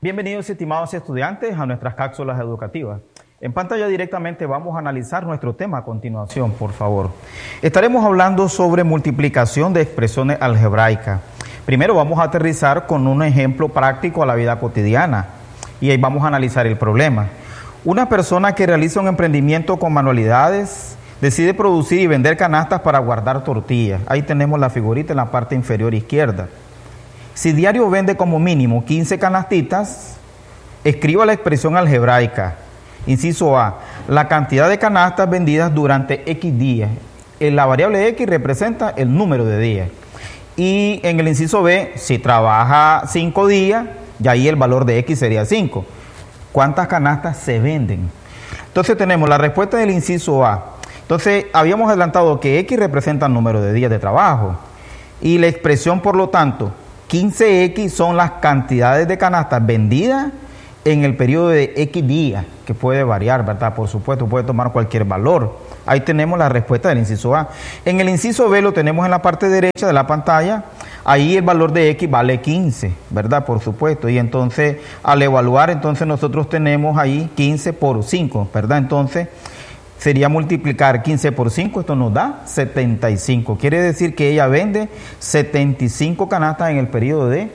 Bienvenidos, estimados estudiantes, a nuestras cápsulas educativas. En pantalla directamente vamos a analizar nuestro tema a continuación, por favor. Estaremos hablando sobre multiplicación de expresiones algebraicas. Primero vamos a aterrizar con un ejemplo práctico a la vida cotidiana y ahí vamos a analizar el problema. Una persona que realiza un emprendimiento con manualidades decide producir y vender canastas para guardar tortillas. Ahí tenemos la figurita en la parte inferior izquierda. Si diario vende como mínimo 15 canastitas, escriba la expresión algebraica. Inciso A, la cantidad de canastas vendidas durante X días. La variable X representa el número de días. Y en el inciso B, si trabaja 5 días, y ahí el valor de X sería 5. ¿Cuántas canastas se venden? Entonces tenemos la respuesta del inciso A. Entonces habíamos adelantado que X representa el número de días de trabajo. Y la expresión, por lo tanto, 15X son las cantidades de canastas vendidas en el periodo de X días, que puede variar, ¿verdad? Por supuesto, puede tomar cualquier valor. Ahí tenemos la respuesta del inciso A. En el inciso B lo tenemos en la parte derecha de la pantalla. Ahí el valor de X vale 15, ¿verdad? Por supuesto. Y entonces, al evaluar, entonces nosotros tenemos ahí 15 por 5, ¿verdad? Entonces, sería multiplicar 15 por 5, esto nos da 75. Quiere decir que ella vende 75 canastas en el periodo de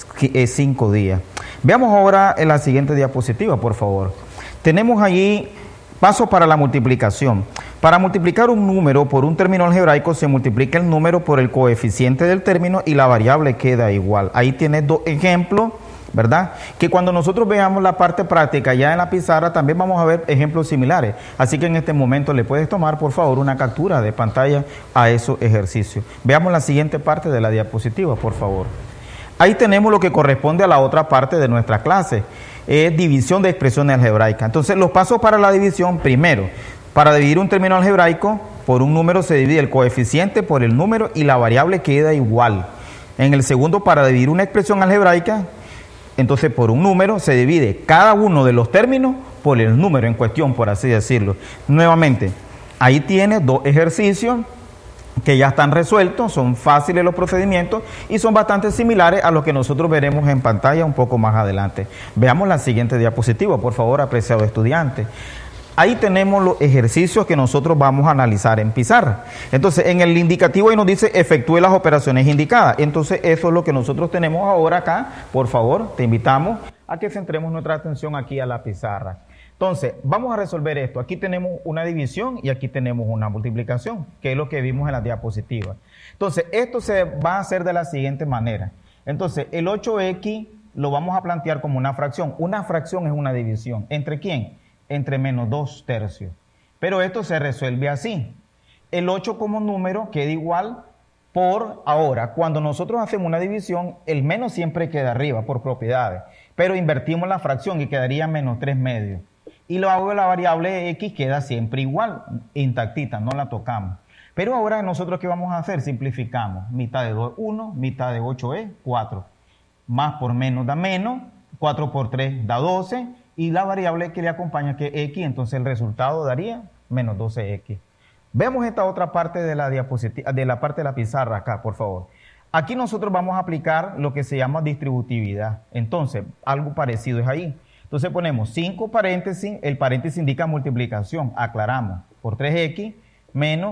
5 días. Veamos ahora en la siguiente diapositiva, por favor. Tenemos allí pasos para la multiplicación. Para multiplicar un número por un término algebraico se multiplica el número por el coeficiente del término y la variable queda igual. Ahí tienes dos ejemplos, ¿verdad? Que cuando nosotros veamos la parte práctica ya en la pizarra también vamos a ver ejemplos similares. Así que en este momento le puedes tomar, por favor, una captura de pantalla a esos ejercicios. Veamos la siguiente parte de la diapositiva, por favor. Ahí tenemos lo que corresponde a la otra parte de nuestra clase, es división de expresiones algebraicas. Entonces, los pasos para la división: primero, para dividir un término algebraico por un número se divide el coeficiente por el número y la variable queda igual. En el segundo, para dividir una expresión algebraica, entonces por un número se divide cada uno de los términos por el número en cuestión, por así decirlo. Nuevamente, ahí tienes dos ejercicios que ya están resueltos, son fáciles los procedimientos y son bastante similares a los que nosotros veremos en pantalla un poco más adelante. Veamos la siguiente diapositiva, por favor, apreciado estudiante. Ahí tenemos los ejercicios que nosotros vamos a analizar en pizarra. Entonces, en el indicativo ahí nos dice efectúe las operaciones indicadas. Entonces, eso es lo que nosotros tenemos ahora acá. Por favor, te invitamos a que centremos nuestra atención aquí a la pizarra. Entonces, vamos a resolver esto. Aquí tenemos una división y aquí tenemos una multiplicación, que es lo que vimos en la diapositiva. Entonces, esto se va a hacer de la siguiente manera. Entonces, el 8X lo vamos a plantear como una fracción. Una fracción es una división. ¿Entre quién? Entre menos 2 tercios. Pero esto se resuelve así. El 8 como número queda igual por ahora. Cuando nosotros hacemos una división, el menos siempre queda arriba por propiedades. Pero invertimos la fracción y quedaría menos 3 medios. Y luego la variable X queda siempre igual, intactita, no la tocamos. Pero ahora nosotros, ¿qué vamos a hacer? Simplificamos. Mitad de 2 es 1, mitad de 8 es 4. Más por menos da menos, 4 por 3 da 12, y la variable que le acompaña, que es X, entonces el resultado daría menos 12X. Vemos esta otra parte de la diapositiva, de la parte de la pizarra acá, por favor. Aquí nosotros vamos a aplicar lo que se llama distributividad. Entonces, algo parecido es ahí. Entonces ponemos 5 paréntesis, el paréntesis indica multiplicación, aclaramos, por 3X menos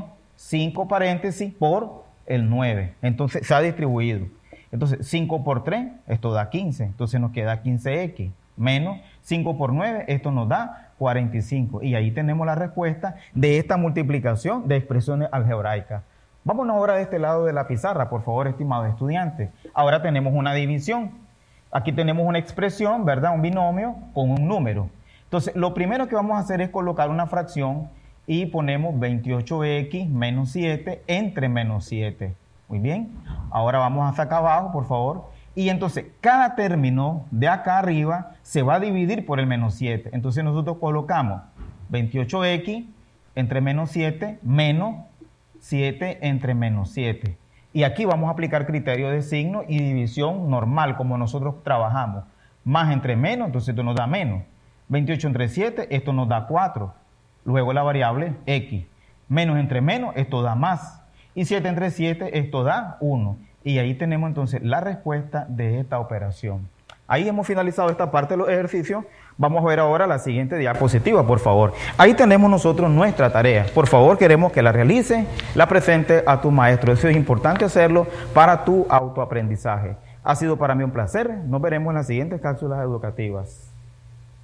5 paréntesis por el 9. Entonces se ha distribuido. Entonces 5 por 3, esto da 15, entonces nos queda 15X, menos 5 por 9, esto nos da 45. Y ahí tenemos la respuesta de esta multiplicación de expresiones algebraicas. Vámonos ahora de este lado de la pizarra, por favor, estimados estudiantes. Ahora tenemos una división. Aquí tenemos una expresión, ¿verdad? Un binomio con un número. Entonces, lo primero que vamos a hacer es colocar una fracción y ponemos 28X menos 7 entre menos 7. Muy bien. Ahora vamos hasta acá abajo, por favor. Y entonces, cada término de acá arriba se va a dividir por el menos 7. Entonces, nosotros colocamos 28X entre menos 7 menos 7 entre menos 7. Y aquí vamos a aplicar criterio de signo y división normal, como nosotros trabajamos. Más entre menos, entonces esto nos da menos. 28 entre 7, esto nos da 4. Luego la variable X. Menos entre menos, esto da más. Y 7 entre 7, esto da 1. Y ahí tenemos entonces la respuesta de esta operación. Ahí hemos finalizado esta parte de los ejercicios. Vamos a ver ahora la siguiente diapositiva, por favor. Ahí tenemos nosotros nuestra tarea. Por favor, queremos que la realice, la presente a tu maestro. Eso es importante hacerlo para tu autoaprendizaje. Ha sido para mí un placer. Nos veremos en las siguientes cápsulas educativas.